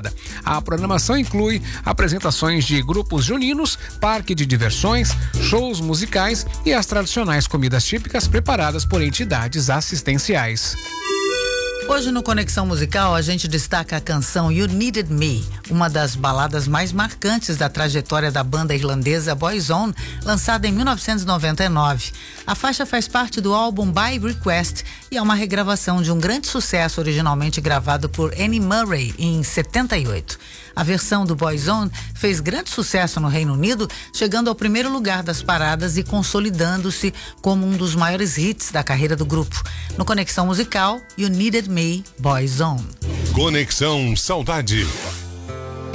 temporada. A programação inclui apresentações de grupos juninos, parque de diversões, shows musicais e as tradicionais comidas típicas preparadas por entidades assistenciais. Hoje no Conexão Musical a gente destaca a canção You Needed Me, uma das baladas mais marcantes da trajetória da banda irlandesa Boyzone, lançada em 1999. A faixa faz parte do álbum By Request e é uma regravação de um grande sucesso originalmente gravado por Annie Murray em 78. A versão do Boyzone fez grande sucesso no Reino Unido, chegando ao primeiro lugar das paradas e consolidando-se como um dos maiores hits da carreira do grupo. No Conexão Musical, You Needed Me, Boyzone. Conexão Saudade.